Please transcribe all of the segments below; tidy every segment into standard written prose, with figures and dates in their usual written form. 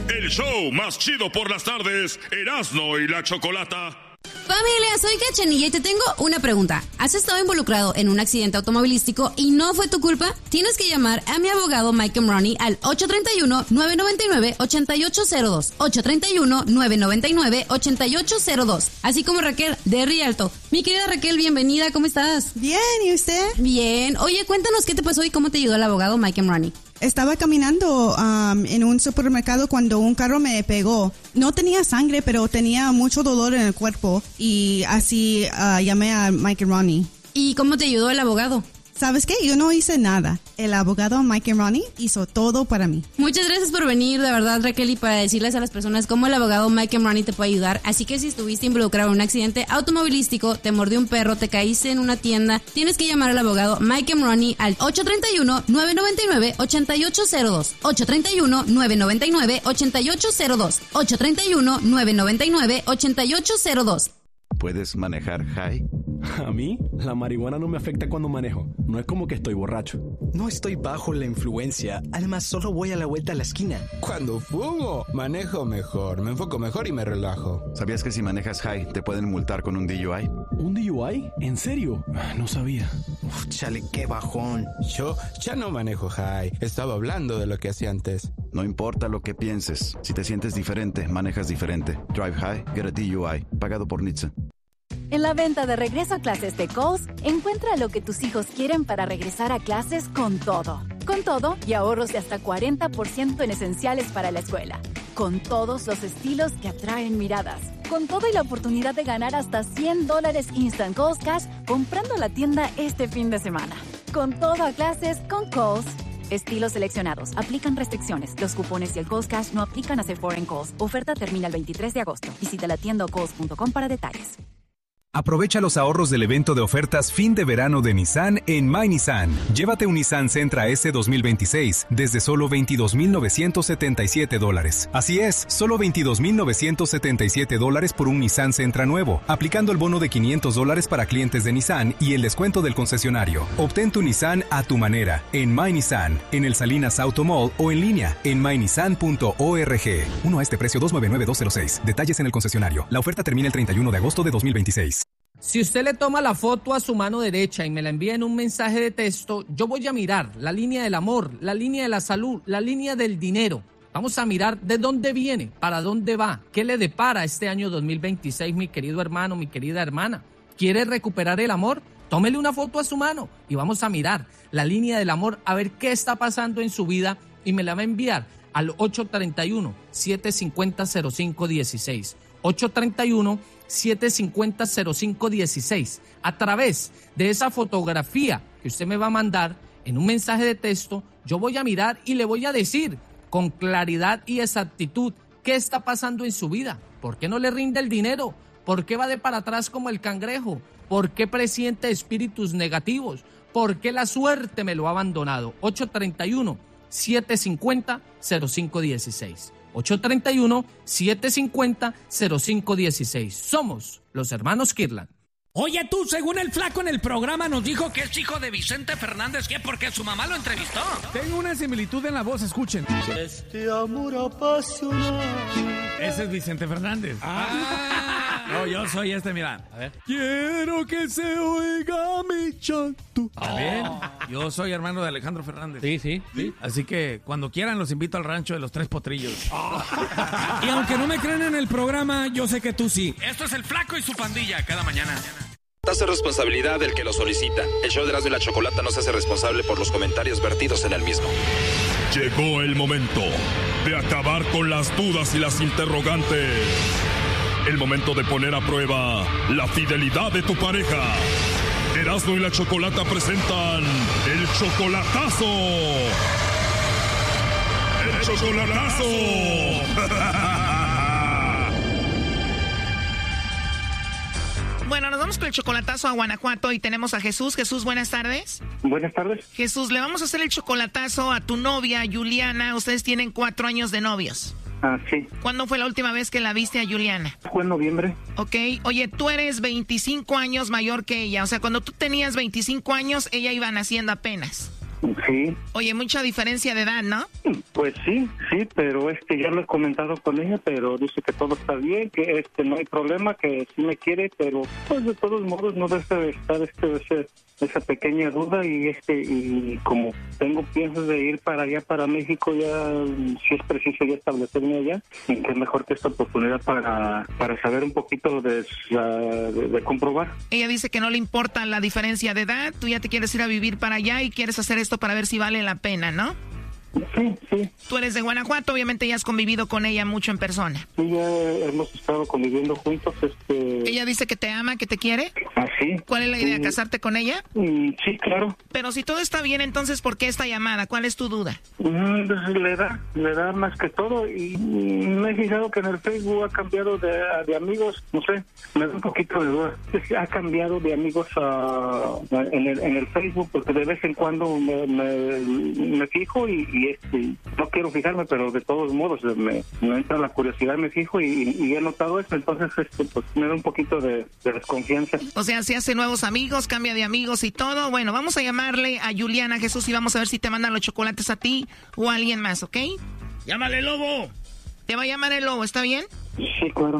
El show más chido por las tardes, Erasmo y la Chocolata. Familia, soy Cachanilla y te tengo una pregunta. ¿Has estado involucrado en un accidente automovilístico y no fue tu culpa? Tienes que llamar a mi abogado Mike Ronnie al 831-999-8802. 831-999-8802. Así como Raquel de Rialto. Mi querida Raquel, bienvenida, ¿cómo estás? Bien, ¿y usted? Bien. Oye, cuéntanos qué te pasó y cómo te ayudó el abogado Mike Ronnie. Estaba caminando en un supermercado cuando un carro me pegó. No tenía sangre, pero tenía mucho dolor en el cuerpo y así llamé a Mike Ronnie. ¿Y cómo te ayudó el abogado? ¿Sabes qué? Yo no hice nada. El abogado Mike Ronnie hizo todo para mí. Muchas gracias por venir, de verdad, Raquel, y para decirles a las personas cómo el abogado Mike Ronnie te puede ayudar. Así que si estuviste involucrado en un accidente automovilístico, te mordió un perro, te caíste en una tienda, tienes que llamar al abogado Mike Ronnie al 831-999-8802. 831-999-8802. 831-999-8802. ¿Puedes manejar high? A mí, la marihuana no me afecta cuando manejo. No es como que estoy borracho. No estoy bajo la influencia. Además, solo voy a la vuelta a la esquina. Cuando fumo, manejo mejor, me enfoco mejor y me relajo. ¿Sabías que si manejas high te pueden multar con un DUI? ¿Un DUI? ¿En serio? No sabía. Chale, qué bajón. Yo ya no manejo high. Estaba hablando de lo que hacía antes. No importa lo que pienses. Si te sientes diferente, manejas diferente. Drive high, get a DUI. Pagado por NHTSA. En la venta de regreso a clases de Kohl's, encuentra lo que tus hijos quieren para regresar a clases con todo. Con todo y ahorros de hasta 40% en esenciales para la escuela. Con todos los estilos que atraen miradas. Con todo y la oportunidad de ganar hasta $100 Instant Kohl's Cash comprando la tienda este fin de semana. Con todo a clases con Kohl's. Estilos seleccionados. Aplican restricciones. Los cupones y el Kohl's Cash no aplican a Sephora en Kohl's. Oferta termina el 23 de agosto. Visita la tienda o kohls.com para detalles. Aprovecha los ahorros del evento de ofertas fin de verano de Nissan en My Nissan. Llévate un Nissan Sentra S 2026 desde solo $22,977. Así es, solo $22,977 por un Nissan Sentra nuevo, aplicando el bono de $500 para clientes de Nissan y el descuento del concesionario. Obtén tu Nissan a tu manera en My Nissan, en el Salinas Auto Mall o en línea en mynissan.org. Uno a este precio 299-206. Detalles en el concesionario. La oferta termina el 31 de agosto de 2026. Si usted le toma la foto a su mano derecha y me la envía en un mensaje de texto, yo voy a mirar la línea del amor, la línea de la salud, la línea del dinero. Vamos a mirar de dónde viene, para dónde va, qué le depara este año 2026, mi querido hermano, mi querida hermana. ¿Quiere recuperar el amor? Tómele una foto a su mano y vamos a mirar la línea del amor, a ver qué está pasando en su vida y me la va a enviar al 831-750-0516. 831-750-0516. A través de esa fotografía que usted me va a mandar en un mensaje de texto, yo voy a mirar y le voy a decir con claridad y exactitud qué está pasando en su vida. ¿Por qué no le rinde el dinero? ¿Por qué va de para atrás como el cangrejo? ¿Por qué presiente espíritus negativos? ¿Por qué la suerte me lo ha abandonado? 831-750-0516. 831-750-0516. Somos los hermanos Kirtland. Oye tú, según el flaco en el programa nos dijo que es hijo de Vicente Fernández, ¿qué? Porque su mamá lo entrevistó. Tengo una similitud en la voz, escuchen. Este amor apasionado. Ese es Vicente Fernández. No, yo soy mira. A ver. Quiero que se oiga mi chanto. ¿También? Yo soy hermano de Alejandro Fernández. Sí. Así que cuando quieran los invito al rancho de los Tres Potrillos. Y aunque no me creen en el programa, yo sé que tú sí. Esto es el flaco y su pandilla cada mañana. Hace responsabilidad del que lo solicita. El show de Erasmo y la Chocolata no se hace responsable por los comentarios vertidos en el mismo. Llegó el momento de acabar con las dudas y las interrogantes. El momento de poner a prueba la fidelidad de tu pareja. Erasmo y la Chocolata presentan el chocolatazo. ¡El chocolatazo! Bueno, nos vamos con el chocolatazo a Guanajuato y tenemos a Jesús. Jesús, buenas tardes. Buenas tardes. Jesús, le vamos a hacer el chocolatazo a tu novia, Juliana. Ustedes tienen 4 años de novios. Ah, sí. ¿Cuándo fue la última vez que la viste a Juliana? Fue en noviembre. Ok. Oye, tú eres 25 años mayor que ella. O sea, cuando tú tenías 25 años, ella iba naciendo apenas. Sí. Oye, mucha diferencia de edad, ¿no? Pues sí, pero ya lo he comentado con ella, pero dice que todo está bien, que no hay problema, que sí me quiere, pero pues de todos modos no deja de estar esa pequeña duda y como tengo piensos de ir para allá, para México, ya si es preciso ya establecerme allá, y que es mejor que esta oportunidad para saber un poquito de comprobar. Ella dice que no le importa la diferencia de edad, tú ya te quieres ir a vivir para allá y quieres hacer esto para ver si vale la pena, ¿no? Sí. Tú eres de Guanajuato, obviamente ya has convivido con ella mucho en persona. Sí, ya hemos estado conviviendo juntos. ¿Ella dice que te ama, que te quiere? ¿Ah, sí? ¿Cuál es la idea, casarte con ella? Sí, claro. Pero si todo está bien, entonces, ¿por qué esta llamada? ¿Cuál es tu duda? Le da más que todo, y me he fijado que en el Facebook ha cambiado de amigos, no sé, me da un poquito de duda. Ha cambiado de amigos en el Facebook, porque de vez en cuando me fijo y no quiero fijarme, pero de todos modos me entra la curiosidad, me fijo y he notado eso, entonces pues me da un poquito de desconfianza. O sea, se hace nuevos amigos, cambia de amigos y todo. Bueno, vamos a llamarle a Juliana, Jesús, y vamos a ver si te mandan los chocolates a ti o a alguien más, ¿ok? ¡Llámale, Lobo! Te va a llamar el Lobo, ¿está bien? Sí, claro.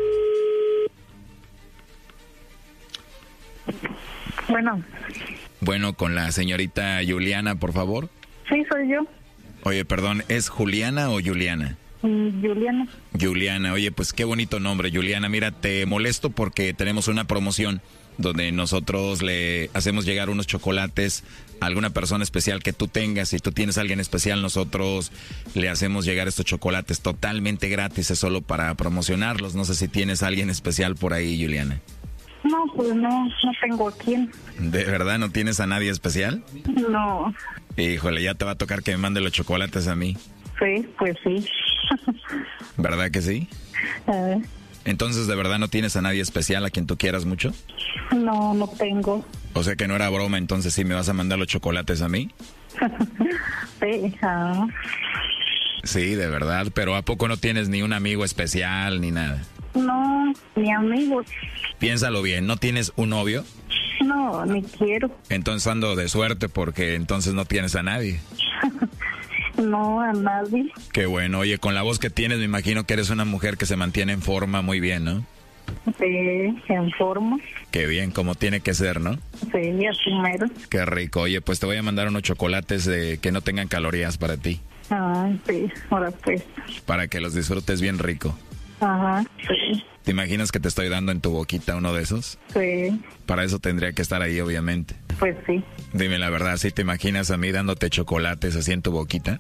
Bueno, con la señorita Juliana, por favor. Sí, soy yo. Oye, perdón, ¿es Juliana o Juliana? Juliana. Juliana, oye, pues qué bonito nombre, Juliana. Mira, te molesto porque tenemos una promoción donde nosotros le hacemos llegar unos chocolates a alguna persona especial que tú tengas. Si tú tienes a alguien especial, nosotros le hacemos llegar estos chocolates totalmente gratis, es solo para promocionarlos. No sé si tienes a alguien especial por ahí, Juliana. No, pues no tengo a quién. ¿De verdad no tienes a nadie especial? No. Híjole, ya te va a tocar que me mande los chocolates a mí. Sí, pues sí. ¿Verdad que sí? Entonces, ¿de verdad no tienes a nadie especial a quien tú quieras mucho? No tengo. O sea que no era broma, entonces sí me vas a mandar los chocolates a mí. Sí, Sí, de verdad, pero ¿a poco no tienes ni un amigo especial ni nada? No, ni amigos. Piénsalo bien, ¿no tienes un novio? No, ni quiero. Entonces ando de suerte porque entonces no tienes a nadie. No, a nadie. Qué bueno, oye, con la voz que tienes me imagino que eres una mujer que se mantiene en forma muy bien, ¿no? Sí, en forma. Qué bien, como tiene que ser, ¿no? Sí, así mero. Qué rico, oye, pues te voy a mandar unos chocolates que no tengan calorías para ti. Sí, ahora pues. Para que los disfrutes bien rico. Ajá, sí. ¿Te imaginas que te estoy dando en tu boquita uno de esos? Sí. Para eso tendría que estar ahí, obviamente. Pues sí. Dime la verdad, ¿sí te imaginas a mí dándote chocolates así en tu boquita?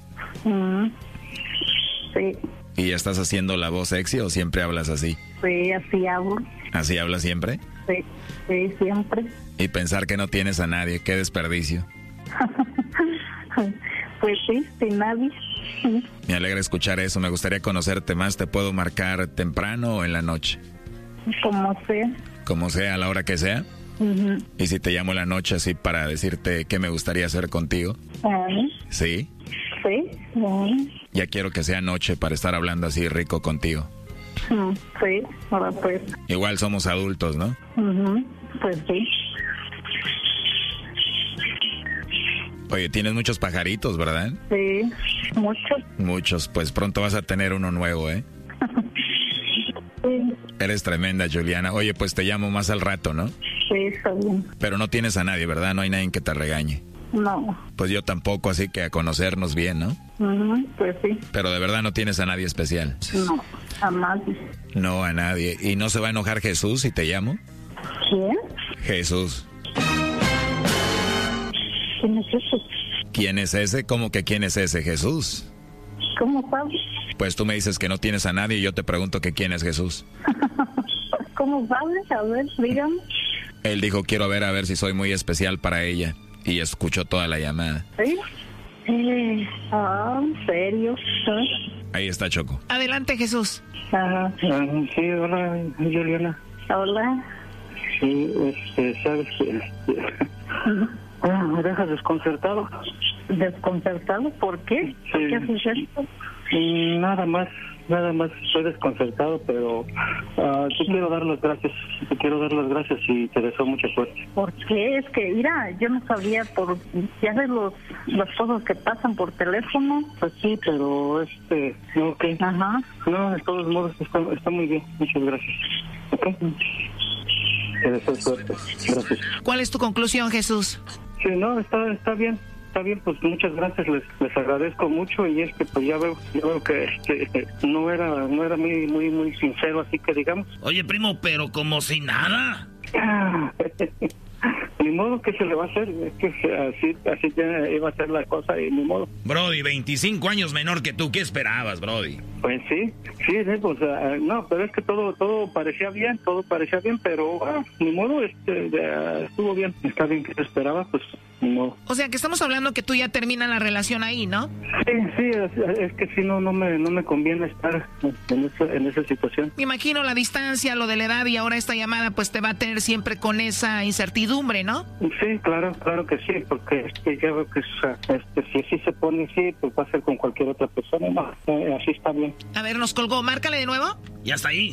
Sí. ¿Y estás haciendo la voz sexy o siempre hablas así? Sí, así hablo. ¿Así hablas siempre? Sí, siempre. Y pensar que no tienes a nadie, qué desperdicio. Pues sí, sin nadie. Me alegra escuchar eso, me gustaría conocerte más. ¿Te puedo marcar temprano o en la noche? Como sea. Como sea, a la hora que sea. ¿Y si te llamo en la noche así para decirte qué me gustaría hacer contigo? ¿Sí? Sí. Ya quiero que sea noche para estar hablando así rico contigo. Sí, ahora pues. Igual somos adultos, ¿no? Pues sí. Oye, tienes muchos pajaritos, ¿verdad? Sí, muchos. Muchos, pues pronto vas a tener uno nuevo, ¿eh? Sí. Eres tremenda, Juliana. Oye, pues te llamo más al rato, ¿no? Sí, está bien. Pero no tienes a nadie, ¿verdad? No hay nadie que te regañe. No. Pues yo tampoco, así que a conocernos bien, ¿no? Pues sí. Pero de verdad no tienes a nadie especial. No, a nadie. No, a nadie. ¿Y no se va a enojar Jesús si te llamo? ¿Quién? Jesús. ¿Quién es ese? ¿Quién es ese? ¿Cómo que quién es ese? Jesús. ¿Cómo sabes? Pues tú me dices que no tienes a nadie y yo te pregunto que quién es Jesús. ¿Cómo sabes? A ver, dígame. Él dijo, quiero ver a ver si soy muy especial para ella. Y escuchó toda la llamada. ¿Sí? ¿En serio? Ahí está, Choco. Adelante, Jesús. Ajá. Sí, hola, Juliana. Hola. Sí, sabes que... me dejas desconcertado. ¿Desconcertado? ¿Por qué? Sí. ¿Qué haces esto? Nada más, nada más estoy desconcertado, pero te quiero dar las gracias y te deseo mucha suerte. ¿Por qué? Es que, mira, yo no sabía, ya ves las cosas que pasan por teléfono. Pues sí, pero ok. Ajá. No, de todos modos está muy bien, muchas gracias. Ok. Te deseo suerte, gracias. ¿Cuál es tu conclusión, Jesús? Sí, no, está bien. Está bien, pues muchas gracias, les agradezco mucho y pues ya veo que no era muy sincero, así que digamos. Oye, primo, pero como si nada. Ni modo, ¿qué se le va a hacer? Es que así ya iba a ser la cosa y ni modo. Brody, 25 años menor que tú, ¿qué esperabas, Brody? Pues sí, pues no, pero es que todo parecía bien, pero ni modo, estuvo bien, está bien, que se esperaba, pues ni modo. O sea, que estamos hablando que tú ya terminas la relación ahí, ¿no? Sí, es que si no me conviene estar en esa situación. Me imagino la distancia, lo de la edad y ahora esta llamada pues te va a tener siempre con esa incertidumbre, ¿no? Sí, claro que sí, porque ya veo que si así se pone así, pues va a ser con cualquier otra persona, no, así está bien. A ver, nos colgó, márcale de nuevo. Ya está ahí.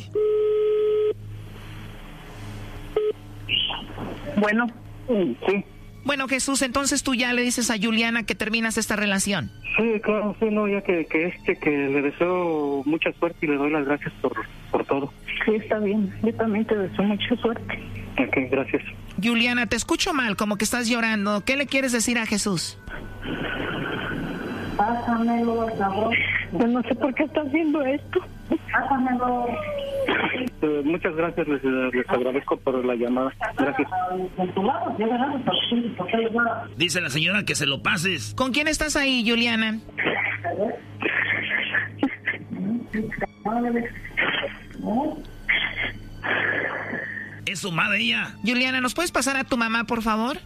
Bueno, sí. Bueno, Jesús, entonces tú ya le dices a Juliana que terminas esta relación. Sí, claro, sí, no, ya que le deseo mucha suerte y le doy las gracias por todo. Sí, está bien, yo también te deseo mucha suerte. Ok, gracias. Juliana, te escucho mal, como que estás llorando. ¿Qué le quieres decir a Jesús? Pásamelo, cabrón. Yo no sé por qué estás haciendo esto. Pásamelo. Muchas gracias, les agradezco por la llamada. Gracias. Dice la señora que se lo pases. ¿Con quién estás ahí, Juliana? Es su madre ella. Juliana, ¿nos puedes pasar a tu mamá, por favor?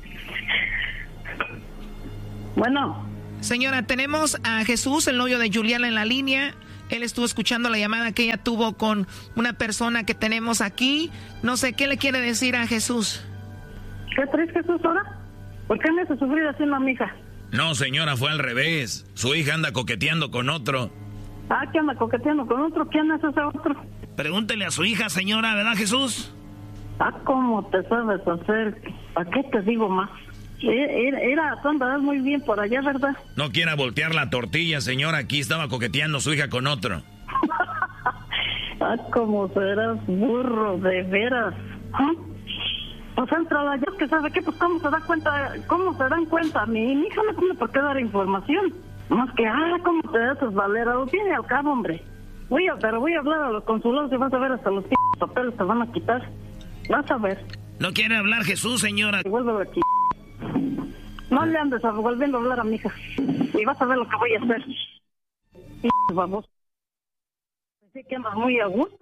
Bueno. Señora, tenemos a Jesús, el novio de Juliana, en la línea. Él estuvo escuchando la llamada que ella tuvo con una persona que tenemos aquí. No sé, ¿qué le quiere decir a Jesús? ¿Qué traes, Jesús, ahora? ¿Por qué me hace sufrir así una mija? No, señora, fue al revés. Su hija anda coqueteando con otro. Ah, ¿qué anda coqueteando con otro? ¿Quién es ese otro? Pregúntele a su hija, señora, ¿verdad, Jesús? Ah, ¿cómo te sabes hacer? ¿Para qué te digo más? Tú andabas muy bien por allá, ¿verdad? No quiera voltear la tortilla, señora. Aquí estaba coqueteando su hija con otro. Ah, ¿cómo serás burro, de veras? ¿Ah? Pues entra ya, que sabe qué, pues cómo se dan cuenta. Mi hija no tiene por qué dar información. Más que, ¿cómo te das valera? Lo tiene al cabo, hombre. Pero voy a hablar a los consulados y vas a ver, hasta los papeles te van a quitar. Vas a ver. ¿No quiere hablar Jesús, señora? Vuelve aquí. No le andes volviendo a hablar a mi hija. Y vas a ver lo que voy a hacer. Vamos. Pensé que andas muy a gusto.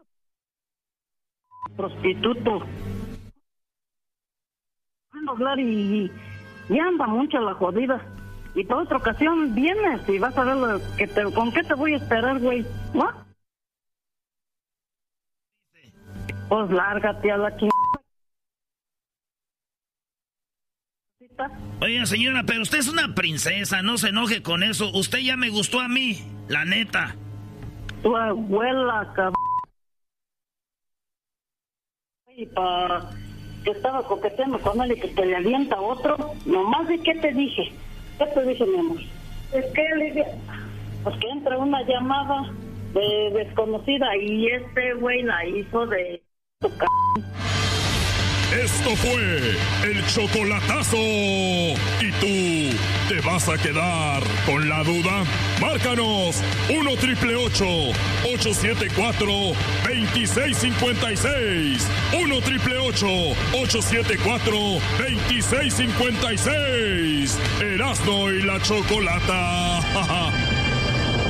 Prostituto. Ando a hablar y anda mucho la jodida. Y para otra ocasión vienes y vas a ver con qué te voy a esperar, güey. ¿No? Pues lárgate a la chingada. Oiga, señora, pero usted es una princesa, no se enoje con eso. Usted ya me gustó a mí, la neta. Tu abuela, cabrón. Y que estaba coqueteando con él y que te le alienta otro. Nomás de qué te dije. ¿Qué te dije, mi amor? Es que le dije, pues que entra una llamada de desconocida y este güey la hizo de tu c***. Esto fue el chocolatazo. ¿Y tú te vas a quedar con la duda? Márcanos 1-888-874-2656. 1-888-874-2656. Erasmo y la Chocolata.